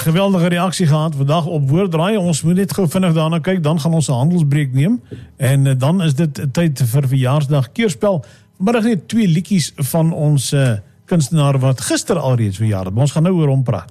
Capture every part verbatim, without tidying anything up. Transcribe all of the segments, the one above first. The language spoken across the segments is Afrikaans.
geweldige reaksie gehad vandag op Woordraai. Ons moet net gou vinnig daarna kyk, dan gaan ons 'n handelsbreek neem. En uh, dan is dit tyd vir verjaarsdag keerspel. Vanmiddag net twee liedjies van ons uh, kunstenaar wat gister alreeds verjaar het. Maar ons gaan nou oor hom praat.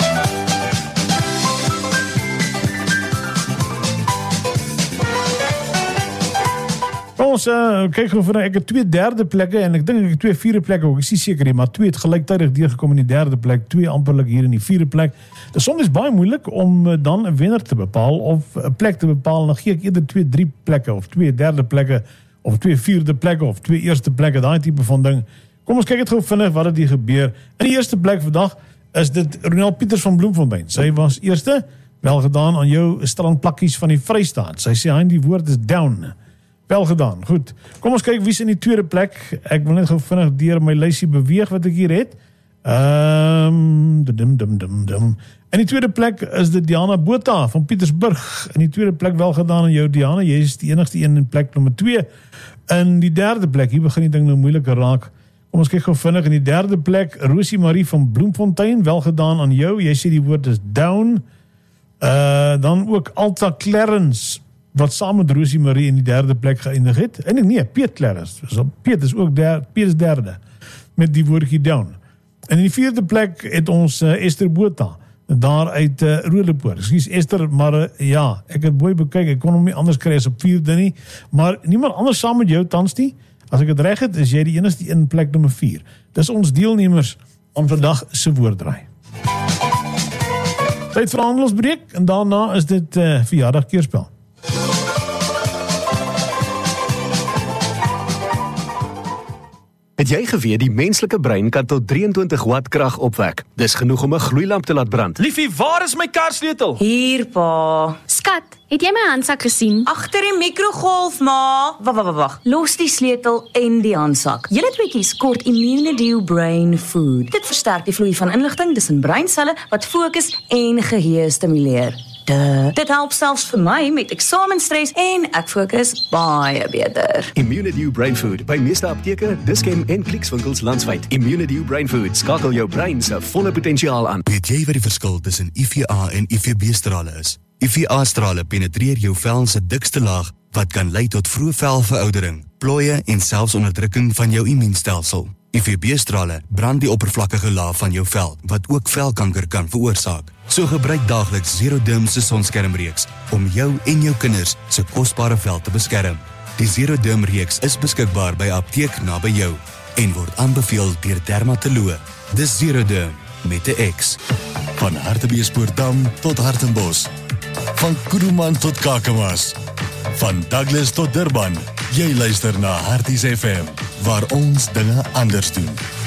Ons uh, kyk gou vir ek het twee derde plekke en ek dink ek het twee vierde plekke ook. Ek is nie seker nie, maar twee het gelyktydig deurgekom in die derde plek, twee amperlik hier in die vierde plek. Dit is soms baie moeilik om uh, dan 'n wenner te bepaal of 'n plek te bepaal. Dan gee ek eerder twee drie plekke of twee derde plekke of twee vierde plekke of twee eerste plekke, daai tipe van ding. Kom ons kyk dit gou vinnig wat het hier gebeur. In die eerste plek vandag is dit Ronel Pieters van Bloemfontein. Sy was eerste, wel gedaan aan jou strandplakkies van die Vrystaat. Sy sê hy die woord is down. Wel gedaan, goed. Kom ons kyk wie's in die tweede plek. Ek wil net gou vinnig deur my lysie beweeg wat ek hier het. Ehm, um, dim dim dim dim. In die tweede plek is dit Diana Botha van Pietersburg. In die tweede plek wel gedaan aan jou Diana. Jy is die enigste een in plek nommer twee. In die derde plek, hier begin die ding nou moeiliker raak. Kom ons kyk gou vinnig in die derde plek, Rosie Marie van Bloemfontein, wel gedaan aan jou. Jy sê die woord is down. Uh dan ook Alta Clarence wat saam met Rosie Marie in die derde plek geëindig het. En nee, Piet Clarence. So Piet is ook der, Piet is derde met die woordjie down. En in die vierde plek het ons uh, Esther Botha daar uit uh, Roodepoort. Ekskuus Esther, maar uh, ja, ek het mooi bekyk, ek kon hom nie anders kry as op vierde nie, maar niemand anders saam met jou tans nie. As ek het reg het, is jy die enigste in plek nommer vier. Dis ons deelnemers aan vandag se Woordraai. Tyd vir handelsbreek en daarna is dit uh, verjaardag keerspel. Het jy geweet die menslike brein kan tot drieëntwintig watt krag opwek? Dis genoeg om 'n gloeilamp te laat brand. Liefie, waar is my karsleutel? Hier, pa. Skat, het jy my handsak gesien? Agter die mikrogolf, ma. Wag, wag, wag. Los die sleutel en die handsak. Julle tweeetjies kort Immunedio Brain Food. Dit versterk die vloei van inligting tussen breinselle wat fokus en geheue stimuleer. Duh. Dit help selfs vir my met eksamenstres en ek fokus baie beter. Immunedio Brain Food by meeste apteke, Dischem en Clicks-winkels landwyd. Immunedio Brain Food skakel jou brein se volle potensiaal aan. Weet jy wat die verskil tussen I V A en I V B-strale is? I V A-strale penetreer jou vel se dikste laag wat kan lei tot vroeë velveroudering, plooie en selfs onderdrukking van jou immuunstelsel. I V B-strale brand die oppervlakkige laag van jou vel wat ook velkanker kan veroorsaak. So gebruik daagliks Zeroderm se sonskermreeks om jou en jou kinders se kosbare vel te beskerm. Die Zeroderm reeks is beskikbaar by apteek naby jou en word aanbeveel deur dermatoloë. Dis Zeroderm met 'n X. Van Hartbeespoortdam tot Hartenbos. Van Kuruman tot Kakamas. Van Douglas tot Durban. Jy luister na Harties F M, waar ons dinge anders doen.